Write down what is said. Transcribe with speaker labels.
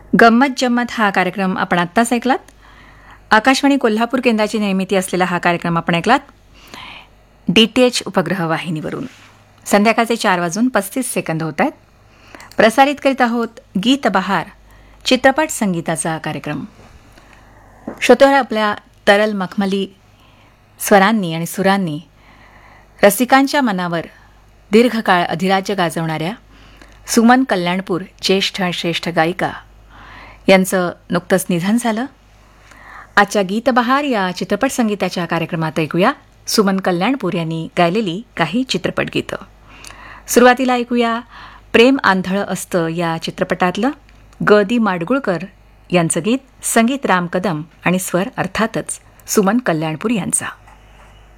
Speaker 1: गंमत जम्मत हा कार्यक्रम आपण आत्ताच ऐकलात. आकाशवाणी कोल्हापूर केंद्राची निर्मिती असलेला हा कार्यक्रम आपण ऐकलात DTH उपग्रह वाहिनीवरून. संध्याकाळचे 4:35 होत आहेत. प्रसारित करीत आहोत गीत बहार चित्रपट संगीताचा कार्यक्रम. श्रोत्यावर आपल्या तरल मखमली स्वरांनी आणि सुरांनी रसिकांच्या मनावर दीर्घकाळ अधिराज्य गाजवणाऱ्या सुमन कल्याणपूर, ज्येष्ठ आणि श्रेष्ठ गायिका, यांचं नुकतंच निधन झालं. आजच्या गीतबहार या चित्रपट संगीताच्या कार्यक्रमात ऐकूया सुमन कल्याणपूर यांनी गायलेली काही चित्रपट गीतं. सुरुवातीला ऐकूया प्रेम आंधळं असतं या चित्रपटातलं ग दी माडगुळकर यांचं गीत, संगीत राम कदम आणि स्वर अर्थातच सुमन कल्याणपूर यांचा.